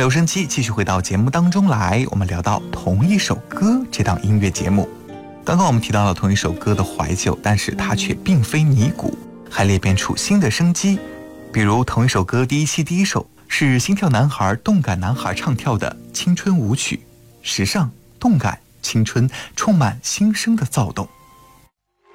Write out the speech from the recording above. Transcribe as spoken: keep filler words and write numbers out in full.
留声机继续回到节目当中来，我们聊到同一首歌这档音乐节目。刚刚我们提到了同一首歌的怀旧，但是它却并非尼古，还裂变出新的生机。比如同一首歌第一期第一首是心跳男孩动感男孩唱跳的青春舞曲，时尚动感青春，充满新生的躁动。